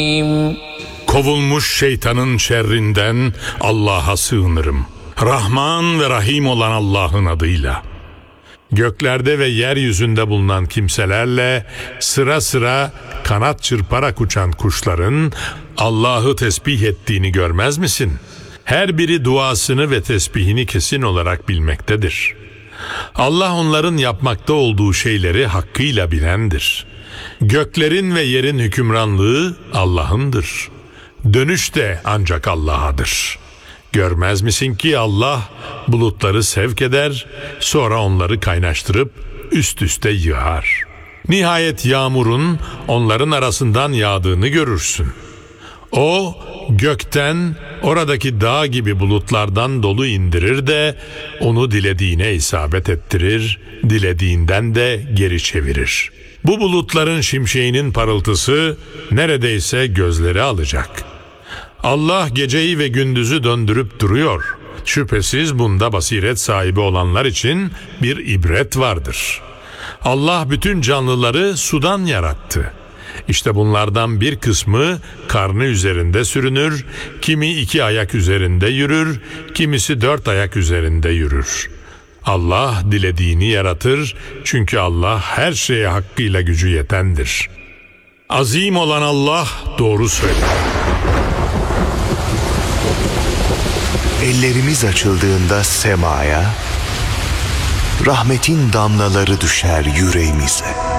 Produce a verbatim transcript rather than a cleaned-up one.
Kovulmuş şeytanın şerrinden Allah'a sığınırım. Rahman ve Rahim olan Allah'ın adıyla. Göklerde ve yeryüzünde bulunan kimselerle sıra sıra kanat çırparak uçan kuşların Allah'ı tesbih ettiğini görmez misin? Her biri duasını ve tesbihini kesin olarak bilmektedir. Allah onların yapmakta olduğu şeyleri hakkıyla bilendir. Göklerin ve yerin hükümranlığı Allah'ındır. Dönüş de ancak Allah'adır. Görmez misin ki Allah bulutları sevk eder, sonra onları kaynaştırıp üst üste yığar. Nihayet yağmurun onların arasından yağdığını görürsün. O gökten oradaki dağ gibi bulutlardan dolu indirir de onu dilediğine isabet ettirir, dilediğinden de geri çevirir. Bu bulutların şimşeğinin parıltısı neredeyse gözleri alacak. Allah geceyi ve gündüzü döndürüp duruyor. Şüphesiz bunda basiret sahibi olanlar için bir ibret vardır. Allah bütün canlıları sudan yarattı. İşte bunlardan bir kısmı karnı üzerinde sürünür, kimi iki ayak üzerinde yürür, kimisi dört ayak üzerinde yürür. Allah dilediğini yaratır, çünkü Allah her şeye hakkıyla gücü yetendir. Azim olan Allah doğru söyler. Ellerimiz açıldığında semaya, rahmetin damlaları düşer yüreğimize.